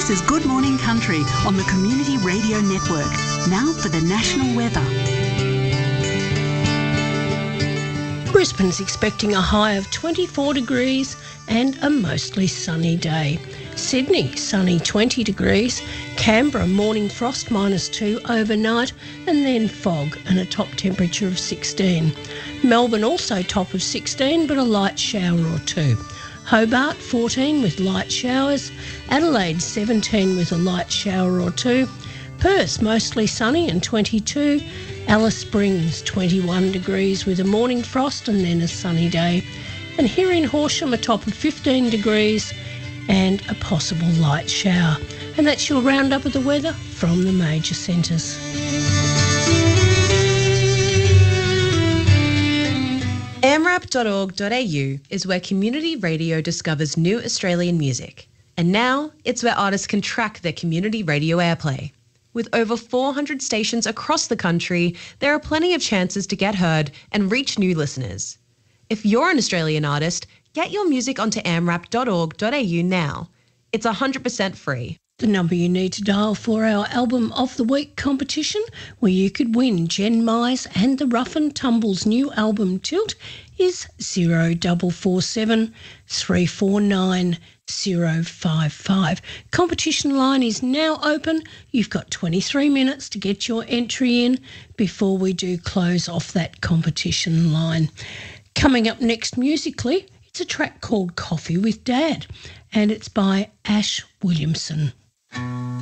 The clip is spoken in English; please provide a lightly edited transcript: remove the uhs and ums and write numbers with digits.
This is Good Morning Country on the Community Radio Network. Now for the national weather. Brisbane's expecting a high of 24 degrees and a mostly sunny day. Sydney, sunny 20 degrees. Canberra, morning frost -2 overnight and then fog and a top temperature of 16. Melbourne also top of 16 but a light shower or two. Hobart 14 with light showers. Adelaide 17 with a light shower or two. Perth mostly sunny and 22. Alice Springs 21 degrees with a morning frost and then a sunny day. And here in Horsham a top of 15 degrees and a possible light shower. And that's your roundup of the weather from the major centres. amrap.org.au is where community radio discovers new Australian music. And now it's where artists can track their community radio airplay. With over 400 stations across the country, there are plenty of chances to get heard and reach new listeners. If you're an Australian artist, get your music onto amrap.org.au now. It's 100% free. The number you need to dial for our Album of the Week competition, where you could win Jen Mize and the Rough and Tumble's new album Tilt, is 0447 349 055. Competition line is now open. You've got 23 minutes to get your entry in before we do close off that competition line. Coming up next musically, it's a track called Coffee with Dad, and it's by Ash Williamson.